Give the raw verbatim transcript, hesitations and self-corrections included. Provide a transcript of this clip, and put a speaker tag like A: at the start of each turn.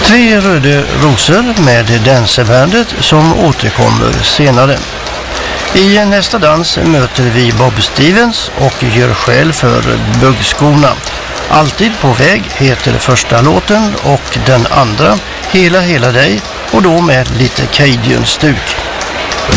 A: Tre röda rosor med Dancerbandet som återkommer senare. I nästa dans möter vi Bob Stevens och gör skäl för buggskorna. Alltid på väg heter första låten och den andra Hela hela dig och då med lite Cajun-stuk.